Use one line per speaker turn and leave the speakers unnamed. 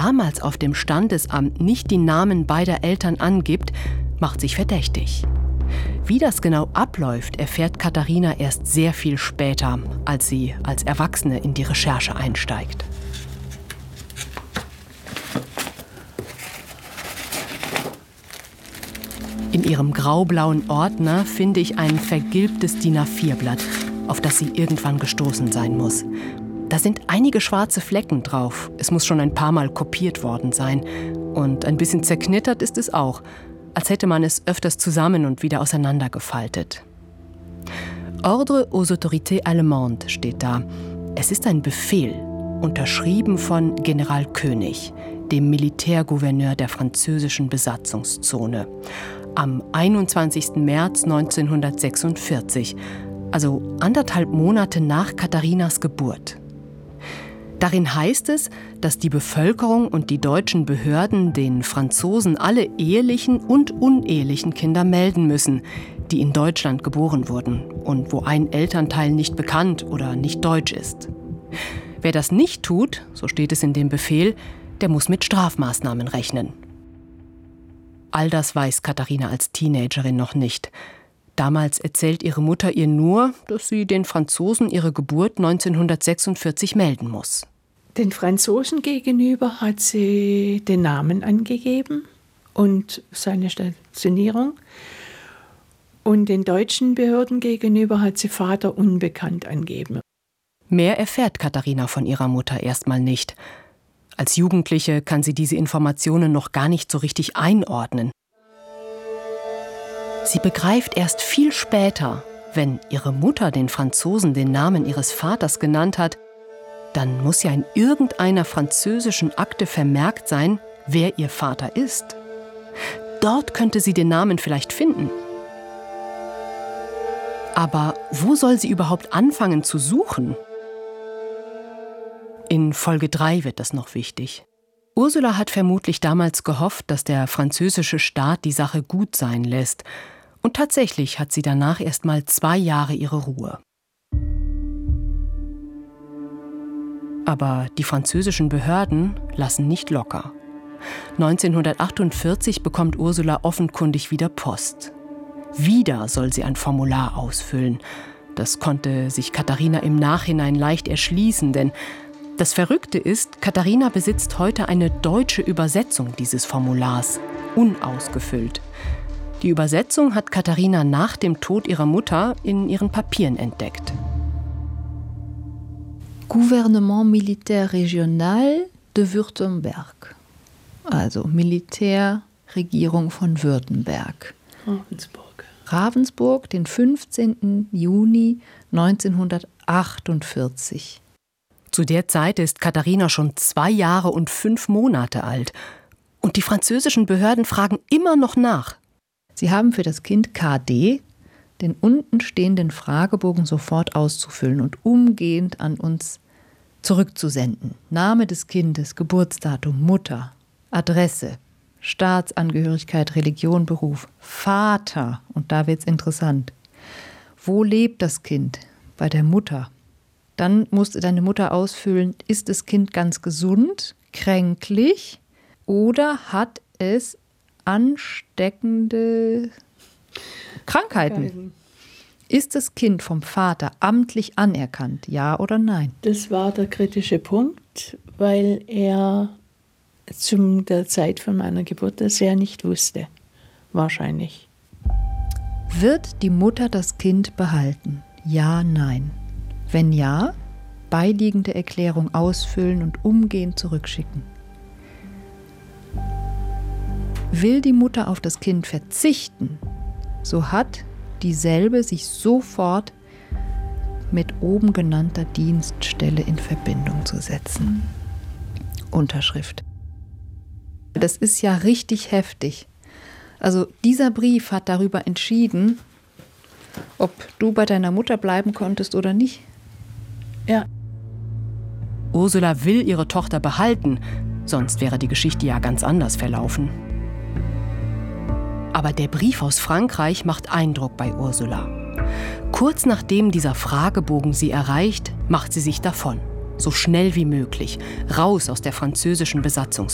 damals auf dem Standesamt nicht die Namen beider Eltern angibt, macht sich verdächtig. Wie das genau abläuft, erfährt Katharina erst sehr viel später, als sie als Erwachsene in die Recherche einsteigt. In ihrem graublauen Ordner finde ich ein vergilbtes DIN A4-Blatt, auf das sie irgendwann gestoßen sein muss. Da sind einige schwarze Flecken drauf. Es muss schon ein paar Mal kopiert worden sein. Und ein bisschen zerknittert ist es auch, als hätte man es öfters zusammen und wieder auseinandergefaltet. Ordre aux autorités allemandes steht da. Es ist ein Befehl, unterschrieben von General König, dem Militärgouverneur der französischen Besatzungszone. Am 21. März 1946, also 1,5 Monate nach Katharinas Geburt. Darin heißt es, dass die Bevölkerung und die deutschen Behörden den Franzosen alle ehelichen und unehelichen Kinder melden müssen, die in Deutschland geboren wurden und wo ein Elternteil nicht bekannt oder nicht deutsch ist. Wer das nicht tut, so steht es in dem Befehl, der muss mit Strafmaßnahmen rechnen. All das weiß Katharina als Teenagerin noch nicht. Damals erzählt ihre Mutter ihr nur, dass sie den Franzosen ihre Geburt 1946 melden muss.
Den Franzosen gegenüber hat sie den Namen angegeben und seine Stationierung. Und den deutschen Behörden gegenüber hat sie Vater unbekannt angegeben.
Mehr erfährt Katharina von ihrer Mutter erstmal nicht. Als Jugendliche kann sie diese Informationen noch gar nicht so richtig einordnen. Sie begreift erst viel später, wenn ihre Mutter den Franzosen den Namen ihres Vaters genannt hat, dann muss ja in irgendeiner französischen Akte vermerkt sein, wer ihr Vater ist. Dort könnte sie den Namen vielleicht finden. Aber wo soll sie überhaupt anfangen zu suchen? In Folge 3 wird das noch wichtig. Ursula hat vermutlich damals gehofft, dass der französische Staat die Sache gut sein lässt. Und tatsächlich hat sie danach erst mal 2 Jahre ihre Ruhe. Aber die französischen Behörden lassen nicht locker. 1948 bekommt Ursula offenkundig wieder Post. Wieder soll sie ein Formular ausfüllen. Das konnte sich Katharina im Nachhinein leicht erschließen, denn das Verrückte ist, Katharina besitzt heute eine deutsche Übersetzung dieses Formulars, unausgefüllt. Die Übersetzung hat Katharina nach dem Tod ihrer Mutter in ihren Papieren entdeckt.
Gouvernement Militaire Régional de Württemberg. Also Militärregierung von Württemberg. Ravensburg, den 15. Juni 1948.
Zu der Zeit ist Katharina schon 2 Jahre und 5 Monate alt. Und die französischen Behörden fragen immer noch nach.
Sie haben für das Kind KD den unten stehenden Fragebogen sofort auszufüllen und umgehend an uns zurückzusenden. Name des Kindes, Geburtsdatum, Mutter, Adresse, Staatsangehörigkeit, Religion, Beruf, Vater. Und da wird's interessant. Wo lebt das Kind? Bei der Mutter. Dann musste deine Mutter ausfüllen, ist das Kind ganz gesund, kränklich oder hat es ansteckende Krankheiten? Ist das Kind vom Vater amtlich anerkannt, ja oder nein?
Das war der kritische Punkt, weil er zu der Zeit von meiner Geburt das ja nicht wusste, wahrscheinlich.
Wird die Mutter das Kind behalten? Ja, nein. Wenn ja, beiliegende Erklärung ausfüllen und umgehend zurückschicken. Will die Mutter auf das Kind verzichten, so hat dieselbe sich sofort mit oben genannter Dienststelle in Verbindung zu setzen. Unterschrift. Das ist ja richtig heftig. Also dieser Brief hat darüber entschieden, ob du bei deiner Mutter bleiben konntest oder nicht.
Ja.
Ursula will ihre Tochter behalten, sonst wäre die Geschichte ja ganz anders verlaufen. Aber der Brief aus Frankreich macht Eindruck bei Ursula. Kurz nachdem dieser Fragebogen sie erreicht, macht sie sich davon. So schnell wie möglich, raus aus der französischen Besatzungszone.